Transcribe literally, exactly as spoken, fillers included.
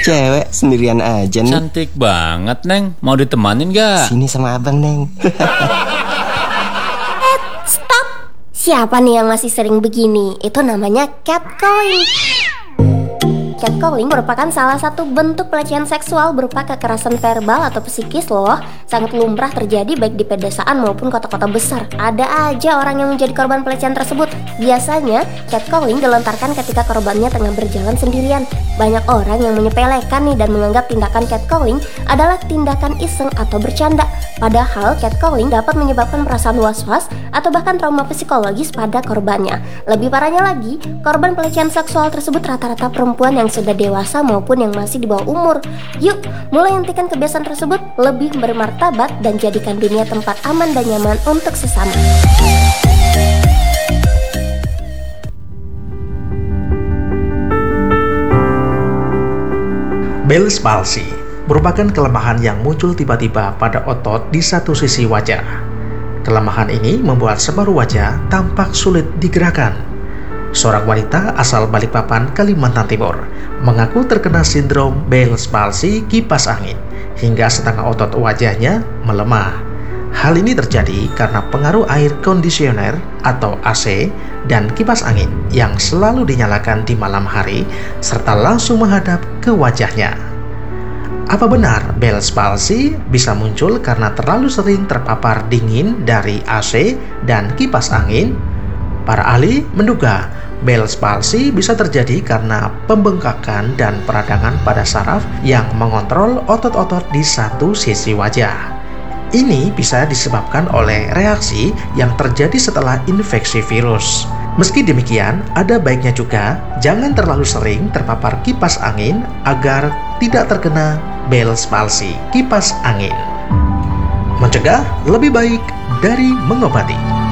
Cewek sendirian aja nih. Cantik banget, Neng. Mau ditemanin gak? Sini sama abang, Neng. Eh, stop. Siapa nih yang masih sering begini? Itu namanya catcalling. Catcalling merupakan salah satu bentuk pelecehan seksual berupa kekerasan verbal atau psikis loh. Sangat lumrah terjadi baik di pedesaan maupun kota-kota besar. Ada aja orang yang menjadi korban pelecehan tersebut. Biasanya, catcalling dilontarkan ketika korbannya tengah berjalan sendirian. Banyak orang yang menyepelekan nih dan menganggap tindakan catcalling adalah tindakan iseng atau bercanda. Padahal catcalling dapat menyebabkan perasaan was-was atau bahkan trauma psikologis pada korbannya. Lebih parahnya lagi, korban pelecehan seksual tersebut rata-rata perempuan yang sudah dewasa maupun yang masih di bawah umur. Yuk, mulai hentikan kebiasaan tersebut, lebih bermartabat dan jadikan dunia tempat aman dan nyaman untuk sesama. Bell's palsy merupakan kelemahan yang muncul tiba-tiba pada otot di satu sisi wajah. Kelemahan ini membuat separuh wajah tampak sulit digerakkan. Seorang wanita asal Balikpapan, Kalimantan Timur, mengaku terkena sindrom Bell's palsy kipas angin hingga setengah otot wajahnya melemah. Hal ini terjadi karena pengaruh air kondisioner atau A C dan kipas angin yang selalu dinyalakan di malam hari serta langsung menghadap ke wajahnya. Apa benar Bell's palsy bisa muncul karena terlalu sering terpapar dingin dari A C dan kipas angin? Para ahli menduga Bell's palsy bisa terjadi karena pembengkakan dan peradangan pada saraf yang mengontrol otot-otot di satu sisi wajah. Ini bisa disebabkan oleh reaksi yang terjadi setelah infeksi virus. Meski demikian, ada baiknya juga jangan terlalu sering terpapar kipas angin agar tidak terkena Bell's palsy kipas angin. Mencegah lebih baik dari mengobati.